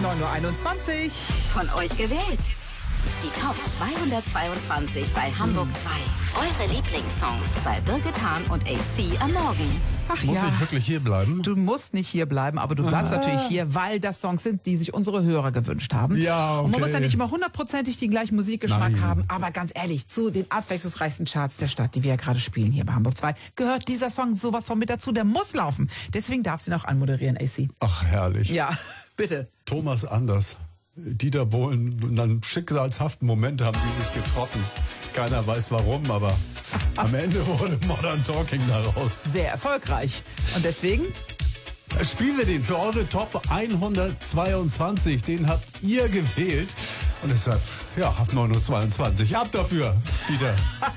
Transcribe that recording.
9:21 Uhr. Von euch gewählt. Die Top 222 bei Hamburg 2. Eure Lieblingssongs bei Birgit Hahn und AC am Morgen. Ach Muss ja. ich wirklich hier bleiben? Du musst nicht hier bleiben, aber du bleibst natürlich hier, weil das Songs sind, die sich unsere Hörer gewünscht haben. Ja, okay. Und man muss ja nicht immer hundertprozentig den gleichen Musikgeschmack Nein. haben, aber ganz ehrlich, zu den abwechslungsreichsten Charts der Stadt, die wir ja gerade spielen hier bei Hamburg 2, gehört dieser Song sowas von mit dazu, der muss laufen. Deswegen darf sie noch anmoderieren, AC. Ach, herrlich. Ja, bitte. Thomas Anders, Dieter Bohlen, in einem schicksalshaften Moment haben die sich getroffen. Keiner weiß warum, aber am Ende wurde Modern Talking daraus. Sehr erfolgreich. Und deswegen Spielen wir den für eure Top 122. Den habt ihr gewählt. Und deshalb, ja, ab 9:22 Uhr. Ab dafür, Dieter.